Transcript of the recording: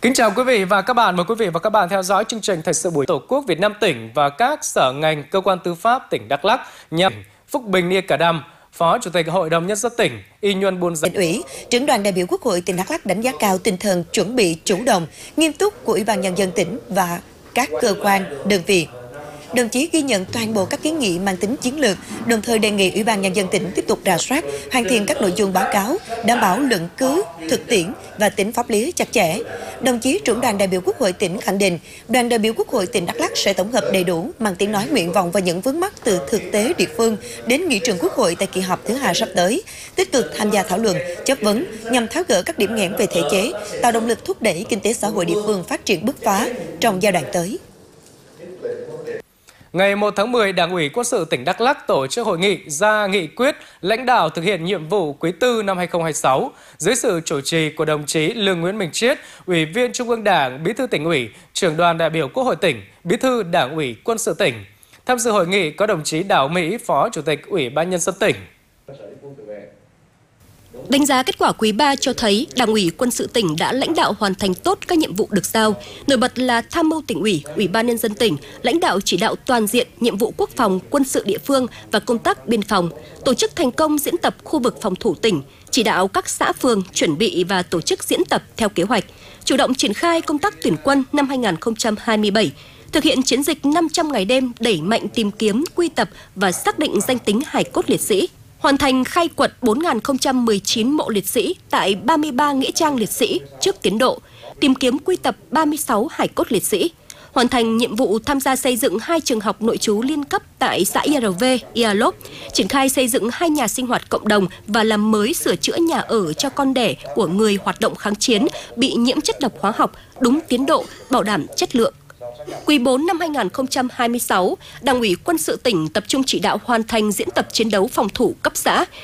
Kính chào quý vị và các bạn. Mời quý vị và các bạn theo dõi chương trình Thời sự buổi Tổ quốc Việt Nam tỉnh và các sở ngành cơ quan tư pháp tỉnh Đắk Lắk nhằm Phúc Bình Nia Cả Đam, Phó Chủ tịch Hội đồng Nhân dân tỉnh, Y Nhuần Buôn Gia. Tỉnh ủy, trưởng đoàn đại biểu Quốc hội tỉnh Đắk Lắk đánh giá cao tinh thần chuẩn bị chủ động, nghiêm túc của Ủy ban Nhân dân tỉnh và các cơ quan, đơn vị. Đồng chí ghi nhận toàn bộ các kiến nghị mang tính chiến lược, đồng thời đề nghị Ủy ban Nhân dân tỉnh tiếp tục rà soát, hoàn thiện các nội dung báo cáo, đảm bảo luận cứ, thực tiễn và tính pháp lý chặt chẽ. Đồng chí trưởng đoàn đại biểu Quốc hội tỉnh khẳng định, đoàn đại biểu Quốc hội tỉnh Đắk Lắk sẽ tổng hợp đầy đủ, mang tiếng nói nguyện vọng và những vướng mắc từ thực tế địa phương đến nghị trường Quốc hội tại kỳ họp thứ 2 sắp tới, tích cực tham gia thảo luận, chất vấn nhằm tháo gỡ các điểm nghẽn về thể chế, tạo động lực thúc đẩy kinh tế xã hội địa phương phát triển bứt phá trong giai đoạn tới. Ngày 1 tháng 10, Đảng ủy Quân sự tỉnh Đắk Lắk tổ chức hội nghị ra nghị quyết lãnh đạo thực hiện nhiệm vụ quý tư năm 2026 dưới sự chủ trì của đồng chí Lương Nguyễn Minh Chiết, Ủy viên Trung ương Đảng, Bí thư Tỉnh ủy, Trưởng đoàn đại biểu Quốc hội tỉnh, Bí thư Đảng ủy Quân sự tỉnh. Tham dự hội nghị có đồng chí Đào Mỹ, Phó Chủ tịch Ủy ban Nhân dân tỉnh. Đánh giá kết quả quý 3 cho thấy Đảng ủy Quân sự tỉnh đã lãnh đạo hoàn thành tốt các nhiệm vụ được giao. Nổi bật là tham mưu Tỉnh ủy, Ủy ban Nhân dân tỉnh, lãnh đạo chỉ đạo toàn diện nhiệm vụ quốc phòng, quân sự địa phương và công tác biên phòng, tổ chức thành công diễn tập khu vực phòng thủ tỉnh, chỉ đạo các xã phường chuẩn bị và tổ chức diễn tập theo kế hoạch, chủ động triển khai công tác tuyển quân năm 2027, thực hiện chiến dịch 500 ngày đêm đẩy mạnh tìm kiếm, quy tập và xác định danh tính hài cốt liệt sĩ. Hoàn thành khai quật 4.019 mộ liệt sĩ tại 33 nghĩa trang liệt sĩ trước tiến độ, tìm kiếm quy tập 36 hài cốt liệt sĩ. Hoàn thành nhiệm vụ tham gia xây dựng 2 trường học nội trú liên cấp tại xã IRV, Ialop, triển khai xây dựng 2 nhà sinh hoạt cộng đồng và làm mới sửa chữa nhà ở cho con đẻ của người hoạt động kháng chiến bị nhiễm chất độc hóa học đúng tiến độ, bảo đảm chất lượng. Quý 4 năm 2026, Đảng ủy Quân sự tỉnh tập trung chỉ đạo hoàn thành diễn tập chiến đấu phòng thủ cấp xã,